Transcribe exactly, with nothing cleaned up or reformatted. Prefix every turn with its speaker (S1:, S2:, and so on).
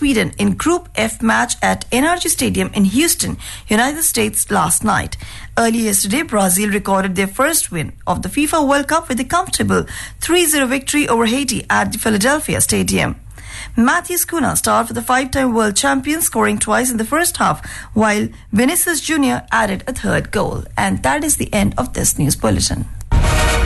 S1: Sweden in Group F match at N R G Stadium in Houston, United States last night. Earlier yesterday, Brazil recorded their first win of the FIFA World Cup with a comfortable three zero victory over Haiti at the Philadelphia Stadium. Matheus Cunha starred for the five-time world champion, scoring twice in the first half, while Vinicius Junior added a third goal. And that is the end of this news bulletin.